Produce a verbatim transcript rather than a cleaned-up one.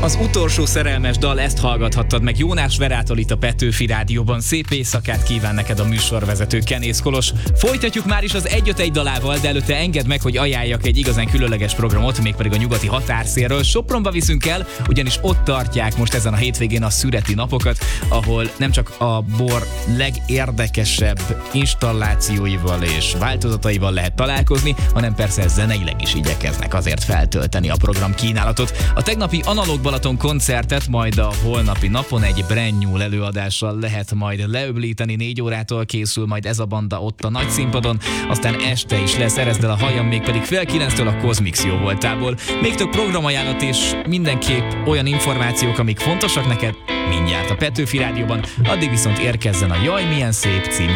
Az utolsó szerelmes dal, ezt hallgathattad meg Jónás Verától itt a Petőfi Rádióban. Szép éjszakát kíván neked a műsorvezető Kenész Kolos. Folytatjuk már is az egy öt egy dalával, de előtte engedd meg, hogy ajánljak egy igazán különleges programot, mégpedig a nyugati határszélről. Sopronba viszünk el, ugyanis ott tartják most ezen a hétvégén a szüreti napokat, ahol nem csak a bor legérdekesebb installációival és változataival lehet találkozni, hanem persze zeneileg is igyekeznek azért feltölteni a program kínálatot. A tegnapi Analóg Balaton koncertet majd a holnapi napon egy brand new előadással lehet majd leöblíteni. Négy órától készül majd ez a banda ott a nagy színpadon, aztán este is lesz Ereszd el a hajam, mégpedig fél kilenctől a Kozmix jó voltából. Még több programajánlat és mindenképp olyan információk, amik fontosak neked, mindjárt a Petőfi Rádióban. Addig viszont érkezzen a Jaj, milyen szép című